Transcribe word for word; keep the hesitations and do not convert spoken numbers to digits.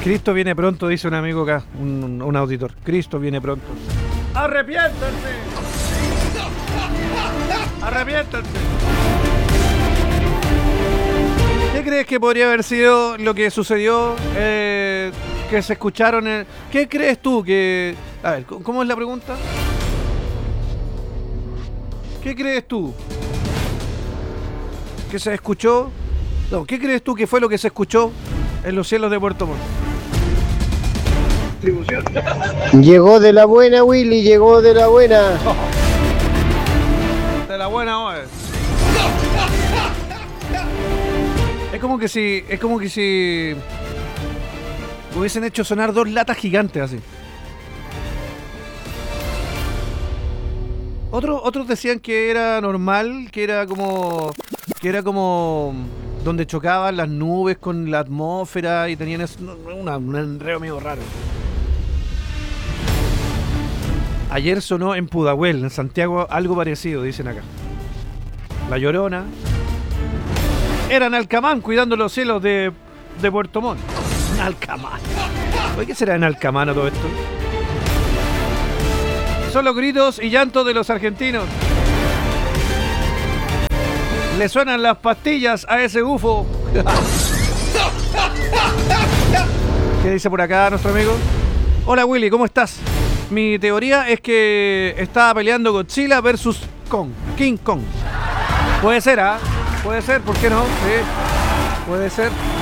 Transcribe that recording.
Cristo viene pronto, dice un amigo acá, un, un auditor. Cristo viene pronto. ¡Arrepiéntanse! ¡Arrepiéntanse! ¿Qué crees que podría haber sido lo que sucedió? Eh, que se escucharon. En... ¿Qué crees tú que... A ver, ¿cómo es la pregunta? ¿Qué crees tú que se escuchó? No, ¿qué crees tú que fue lo que se escuchó en los cielos de Puerto Montt? Llegó de la buena, Willy, llegó de la buena. De la buena, oye. Es como que si, es como que si hubiesen hecho sonar dos latas gigantes así. Otros, otros decían que era normal, que era como, que era como donde chocaban las nubes con la atmósfera y tenían eso, una, un enredo medio raro. Ayer sonó en Pudahuel, en Santiago, algo parecido, dicen acá. La Llorona. Era en Alcamán, cuidando los cielos de, de Puerto Montt. Alcamán. ¿Por qué será en Alcamán todo esto? Son los gritos y llantos de los argentinos. Le suenan las pastillas a ese bufo. ¿Qué dice por acá nuestro amigo? Hola Willy, ¿cómo estás? Mi teoría es que estaba peleando Godzilla versus Kong, King Kong. Puede ser, ¿ah? ¿eh? Puede ser, ¿por qué no? Sí, puede ser.